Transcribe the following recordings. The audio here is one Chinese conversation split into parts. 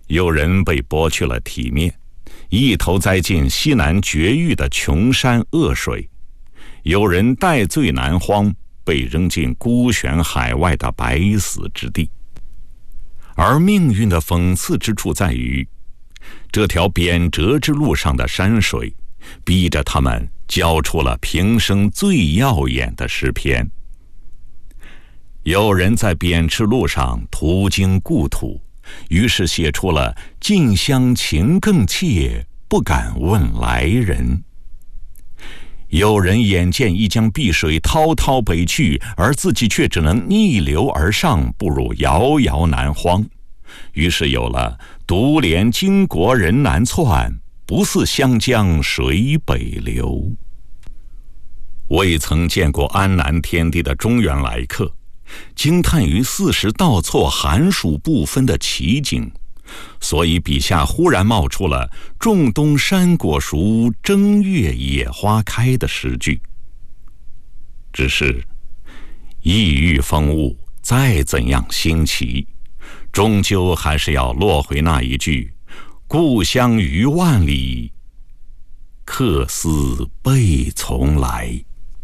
有人被剥去了体面，一头栽进西南绝域的穷山恶水；有人戴罪南荒，被扔进孤悬海外的百死之地。而命运的讽刺之处在于，这条贬谪之路上的山水，逼着他们交出了平生最耀眼的诗篇。有人在贬谪路上途经故土，于是写出了“近乡情更怯，不敢问来人”。有人眼见一江碧水滔滔北去，而自己却只能逆流而上，步入遥遥南荒，于是有了“独怜巾帼人难窜，不似湘江水北流”。未曾见过安南天地的中原来客，惊叹于四时倒错、寒暑不分的奇景，所以笔下忽然冒出了“仲冬山果熟，正月野花开”的诗句。只是异域风物再怎样新奇，终究还是要落回那一句“故乡余万里，客思悲从来”。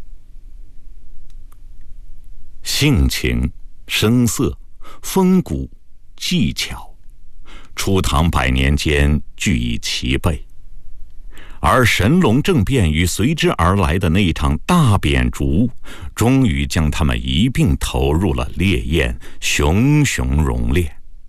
性情、声色、风骨、技巧，初唐100年间俱已齐备，而神龙政变与随之而来的那一场大扁逐，终于将他们一并投入了烈焰，熊熊熔炼。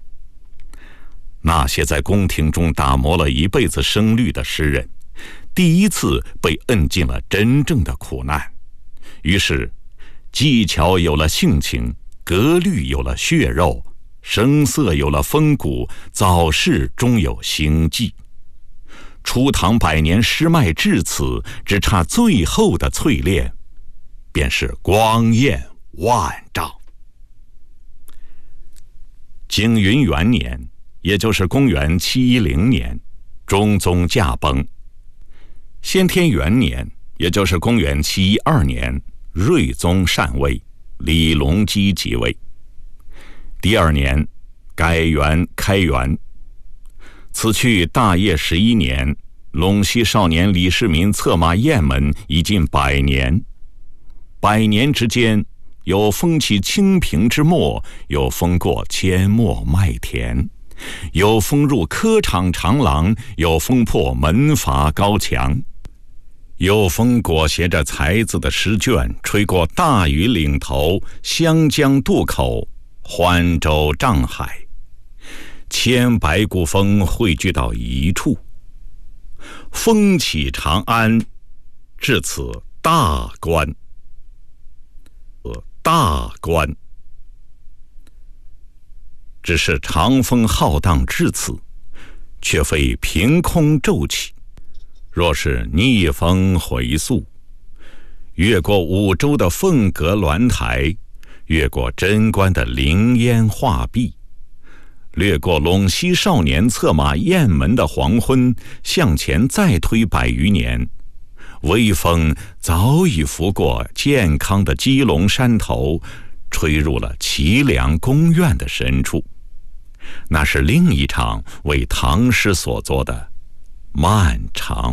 那些在宫廷中打磨了一辈子声律的诗人，第一次被摁进了真正的苦难，于是技巧有了性情，格律有了血肉，声色有了风骨，早逝终有星迹。初唐100年诗脉至此，只差最后的淬炼，便是光艳万丈。景云元年，也就是公元710年，中宗驾崩。先天元年，也就是公元712年，睿宗禅位，李隆基即位。第2年，改元开元。此去大业11年，陇西少年李世民策马雁门已近100年。100年之间，有风起清平之末，有风过阡陌麦田，有风入科场长廊，有风破门阀高墙，有风裹挟着才子的诗卷，吹过大禹岭头，湘江渡口，欢州瘴海，千百股风汇聚到一处。风起长安，至此大关。大关，只是长风浩荡至此，却非凭空骤起。若是逆风回溯，越过五洲的凤阁鸾台，越过贞观的凌烟画壁，掠过陇西少年策马雁门的黄昏，向前再推100余年，微风早已拂过健康的基隆山头，吹入了齐梁宫苑的深处。那是另一场为唐诗所作的漫长